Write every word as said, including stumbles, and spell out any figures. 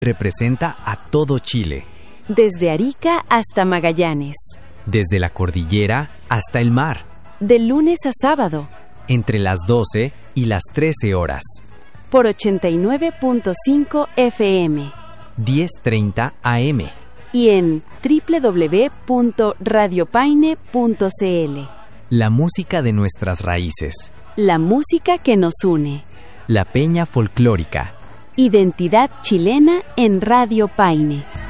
representa a todo Chile, desde Arica hasta Magallanes, desde la cordillera hasta el mar, de lunes a sábado, entre las doce y las trece horas, por ochenta y nueve punto cinco F M, diez treinta A M, y en doble u doble u doble u punto radio paine punto c l. La música de nuestras raíces, la música que nos une, la peña folclórica. Identidad chilena en Radio Paine.